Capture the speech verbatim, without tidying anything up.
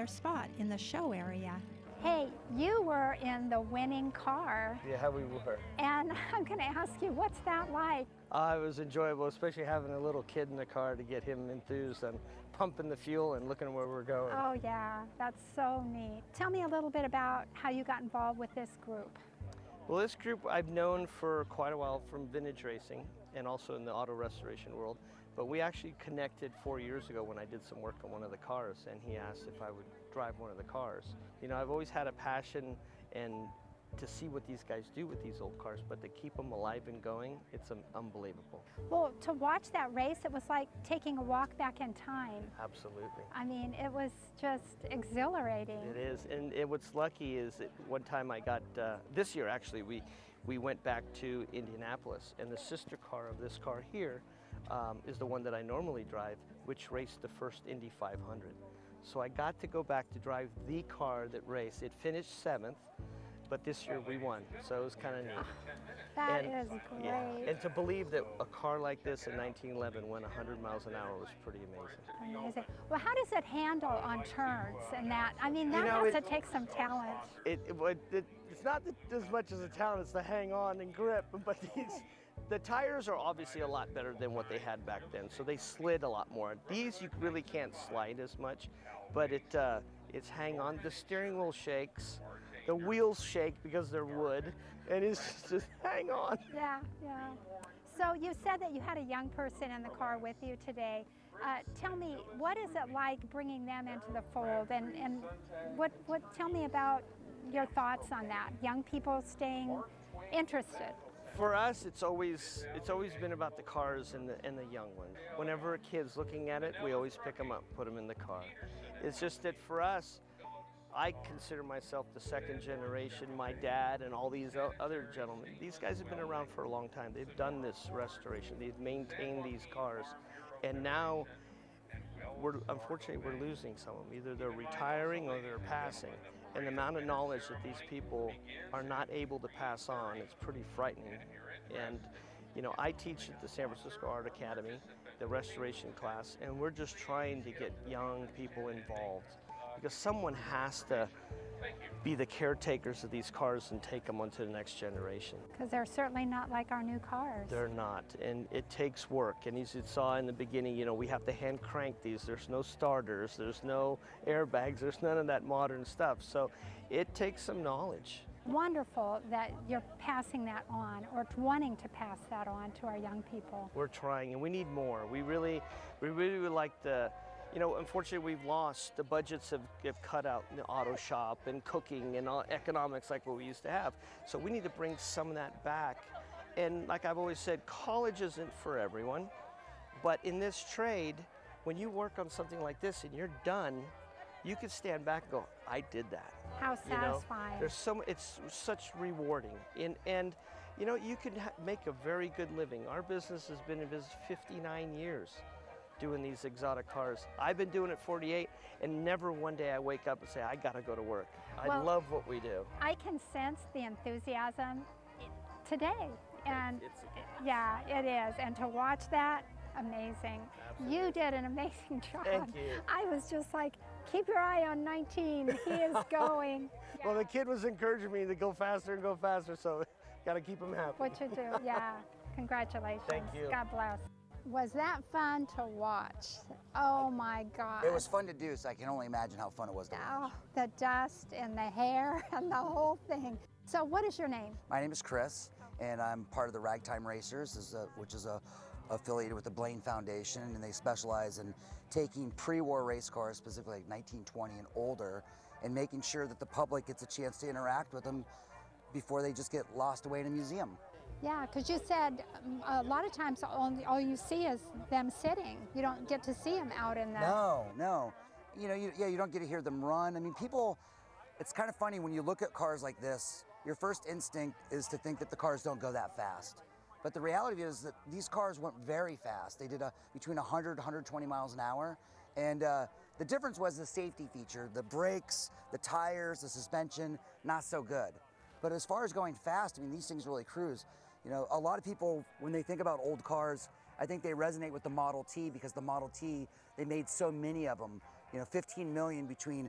their spot in the show area. Hey, you were in the winning car. Yeah, we were. And I'm going to ask you, what's that like? Uh, it was enjoyable, especially having a little kid in the car to get him enthused and pumping the fuel and looking where we're going. Oh yeah, that's so neat. Tell me a little bit about how you got involved with this group. Well, this group I've known for quite a while from vintage racing and also in the auto restoration world. But we actually connected four years ago when I did some work on one of the cars, and he asked if I would drive one of the cars. You know, I've always had a passion and to see what these guys do with these old cars, but to keep them alive and going, it's um, unbelievable. Well, to watch that race, it was like taking a walk back in time. Absolutely. I mean, it was just exhilarating. It is, and it, what's lucky is that one time I got, uh, this year actually, we, we went back to Indianapolis, and the sister car of this car here um, is the one that I normally drive, which raced the first Indy five hundred. So I got to go back to drive the car that raced. It finished seventh, but this year we won, so it was kind of neat. That and, is great. Yeah, and to believe that a car like this in nineteen eleven went one hundred miles an hour was pretty amazing. Amazing. Well, how does it handle on turns and that? I mean, that You know, has it- to take some talent. It, it, it it's not the, as much as a talent, it's the hang on and grip, but these, the tires are obviously a lot better than what they had back then, so they slid a lot more. These you really can't slide as much, but it uh, it's hang on. The steering wheel shakes, the wheels shake because they're wood, and it's just hang on. Yeah, yeah. So you said that you had a young person in the car with you today. Uh, tell me, what is it like bringing them into the fold, and, and what, what, tell me about your thoughts on that, young people staying interested. For us, it's always it's always been about the cars and the and the young ones. Whenever a kid's looking at it, we always pick them up, put them in the car. It's just that for us, I consider myself the second generation. My dad and all these o- other gentlemen, these guys have been around for a long time. They've done this restoration. They've maintained these cars, and now we're unfortunately we're losing some of them. Either they're retiring or they're passing. And the amount of knowledge that these people are not able to pass on, it's pretty frightening. And, you know, I teach at the San Francisco Art Academy, the restoration class, and we're just trying to get young people involved because someone has to be the caretakers of these cars and take them on to the next generation. Because they're certainly not like our new cars. They're not, and it takes work. And as you saw in the beginning, you know, we have to hand crank these. There's no starters, there's no airbags, there's none of that modern stuff. So it takes some knowledge. Wonderful that you're passing that on or wanting to pass that on to our young people. We're trying, and we need more. We really, we really would like to. You know, unfortunately, we've lost. The budgets have, have cut out in the auto shop and cooking and all economics like what we used to have. So we need to bring some of that back. And like I've always said, college isn't for everyone. But in this trade, when you work on something like this and you're done, you can stand back and go, I did that. How You know, satisfying. there's so it's such rewarding. And, and you know, you can ha- make a very good living. Our business has been in business fifty-nine years. Doing these exotic cars. I've been doing it forty-eight, and never one day I wake up and say, I gotta go to work. I Well, love what we do. I can sense the enthusiasm today. And It's- yeah, it is. And to watch that, amazing. You did an amazing job. Thank you. I was just like, keep your eye on nineteen. He is going. Well, the kid was encouraging me to go faster and go faster, so gotta keep him happy. What you do, yeah. Congratulations. Thank you. God bless. Was that fun to watch? Oh my God. It was fun to do, so I can only imagine how fun it was to watch. Oh, the dust and the hair and the whole thing. So what is your name? My name is Chris, and I'm part of the Ragtime Racers, is a- which is a, affiliated with the Blaine Foundation, and they specialize in taking pre-war race cars, specifically like nineteen twenty and older, and making sure that the public gets a chance to interact with them before they just get lost away in a museum. Yeah, because you said um, a lot of times all, all you see is them sitting. You don't get to see them out in the... No, no. You know, you, yeah, you don't get to hear them run. I mean, people, it's kind of funny when you look at cars like this, your first instinct is to think that the cars don't go that fast. But the reality is that these cars went very fast. They did a, between one hundred, one hundred twenty miles an hour. And uh, the difference was the safety feature, the brakes, the tires, the suspension, not so good. But as far as going fast, I mean, these things really cruise. You know, a lot of people, when they think about old cars, I think they resonate with the Model T because the Model T, they made so many of them. You know, fifteen million between